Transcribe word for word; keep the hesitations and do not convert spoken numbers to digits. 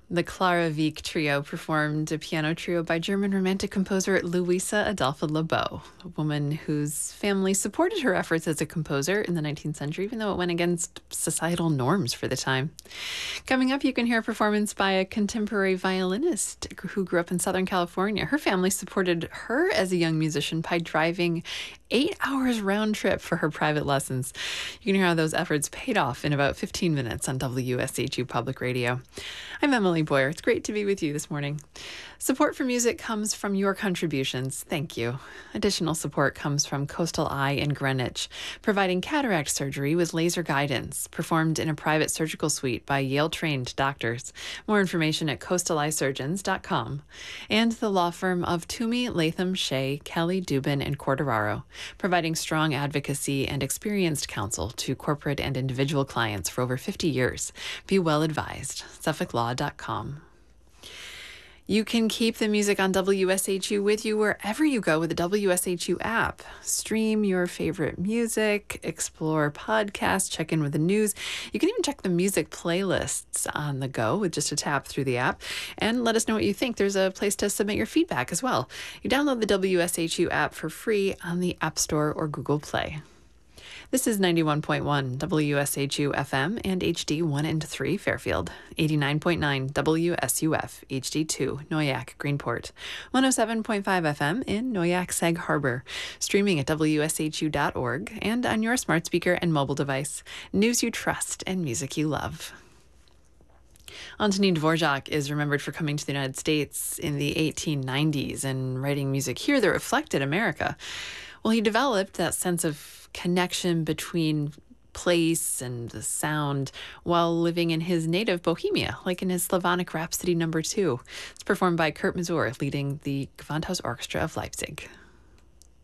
The Clara Wieck Trio performed a piano trio by German Romantic composer Louisa Adolpha Lebow, a woman whose family supported her efforts as a composer in the nineteenth century, even though it went against societal norms for the time. Coming up, you can hear a performance by a contemporary violinist who grew up in Southern California. Her family supported her as a young musician by driving eight hours round trip for her private lessons. You can hear how those efforts paid off in about fifteen minutes on W S H U Public Radio. I'm Emily Boyer. It's great to be with you this morning. Support for music comes from your contributions. Thank you. Additional support comes from Coastal Eye in Greenwich, providing cataract surgery with laser guidance, performed in a private surgical suite by Yale-trained doctors. More information at coastal eye surgeons dot com. And the law firm of Toomey, Latham, Shea, Kelly, Dubin, and Corderaro, providing strong advocacy and experienced counsel to corporate and individual clients for over fifty years. Be well advised. Suffolk Law dot com. You can keep the music on W S H U with you wherever you go with the W S H U app. Stream your favorite music, explore podcasts, check in with the news. You can even check the music playlists on the go with just a tap through the app. And let us know what you think. There's a place to submit your feedback as well. You download the W S H U app for free on the App Store or Google Play. This is ninety-one point one W S H U F M and H D one and three Fairfield, eighty-nine point nine W S U F H D two Noyac Greenport, one oh seven point five F M in Noyac Sag Harbor, streaming at W S H U dot org and on your smart speaker and mobile device. News you trust and music you love. Antonin Dvorak is remembered for coming to the United States in the eighteen nineties and writing music here that reflected America. Well, he developed that sense of connection between place and the sound while living in his native Bohemia, like in his Slavonic Rhapsody number two. It's performed by Kurt Masur, leading the Gewandhaus Orchestra of Leipzig.